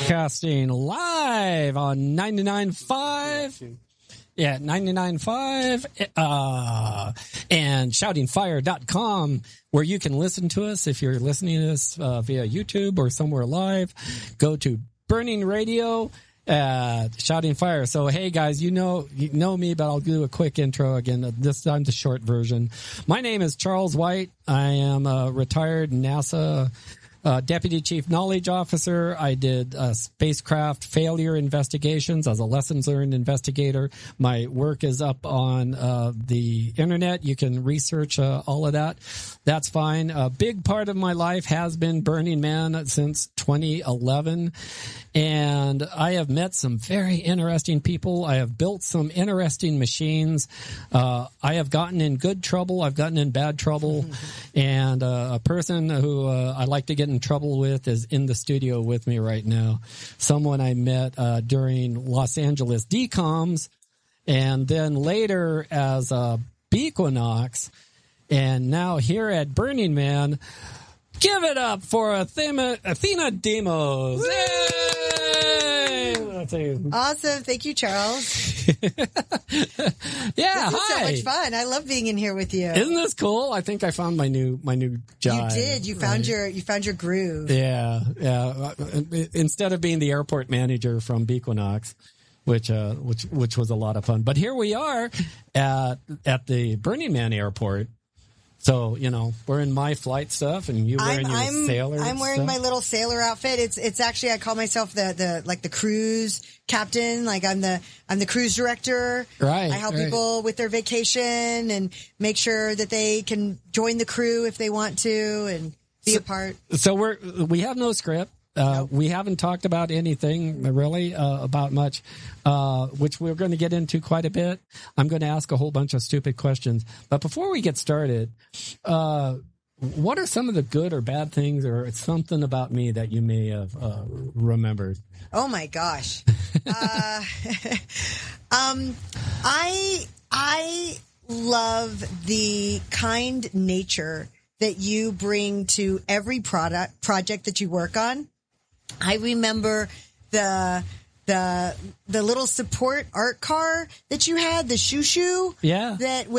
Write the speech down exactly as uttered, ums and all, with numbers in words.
Broadcasting live on ninety-nine point five. Yeah, ninety-nine point five uh, and shouting fire dot com, where you can listen to us. If you're listening to us uh, via YouTube or somewhere live, go to Burning Radio, uh, Shouting Fire. So, hey, guys, you know you know me, but I'll do a quick intro again. This time the short version. My name is Charles White. I am a retired NASA Uh, Deputy Chief Knowledge Officer. I did uh, spacecraft failure investigations as a lessons learned investigator. My work is up on uh, the internet. You can research uh, all of that. That's fine. A big part of my life has been Burning Man since twenty eleven. And I have met some very interesting people. I have built some interesting machines. Uh, I have gotten in good trouble. I've gotten in bad trouble. And uh, a person who uh, I like to get in trouble with is in the studio with me right now. Someone I met uh, during Los Angeles D COMS, and then later as uh, Bequinox, and now here at Burning Man. Give it up for Athena, Athena Demos. Yay! Awesome. Thank you, Charles. Yeah, this is hi. so much fun. I love being in here with you. Isn't this cool? I think I found my new my new job. You did. You found right? your you found your groove. Yeah, yeah. Instead of being the airport manager from Bequinox, which uh which which was a lot of fun. But here we are at at the Burning Man airport. So, you know, we're in my flight stuff and you wearing I'm, your I'm, sailor I'm wearing stuff. my little sailor outfit. It's it's actually I call myself the, the like the cruise captain. Like I'm the I'm the cruise director. Right. I help right. people with their vacation and make sure that they can join the crew if they want to and be so, a part. So we're we have no script. Uh, nope. We haven't talked about anything really uh, about much, uh, which we're going to get into quite a bit. I'm going to ask a whole bunch of stupid questions. But before we get started, uh, what are some of the good or bad things or something about me that you may have uh, remembered? Oh, my gosh. uh, um, I I love the kind nature that you bring to every product project that you work on. I remember the the the little support art car that you had, the shoo shoo. Yeah. That